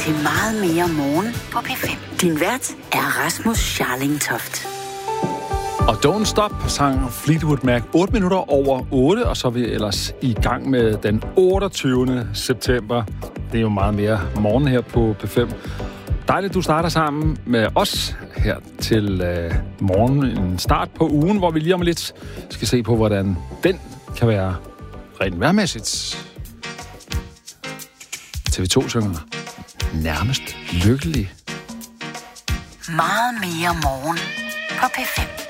til Meget mere morgen på P5. Din vært er Rasmus Scharling Toft. Og Don't Stop sang Fleetwood Mac 8 minutter over 8, og så er vi ellers i gang med den 28. september. Det er jo meget mere morgen her på P5. Dejligt, du starter sammen med os her til morgen. En start på ugen, hvor vi lige om lidt skal se på, hvordan den kan være rent vejrmæssigt. TV2 synger nærmest lykkelig. Meget mere morgen på P5.